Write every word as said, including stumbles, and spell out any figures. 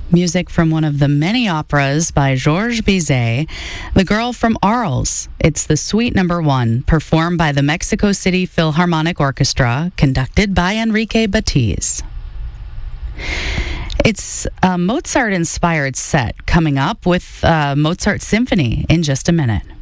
Music from one of the many operas by Georges Bizet, The Girl from Arles. It's the Suite Number One, performed by the Mexico City Philharmonic Orchestra, conducted by Enrique Batiz. It's a Mozart-inspired set coming up with uh, Mozart Symphony in just a minute.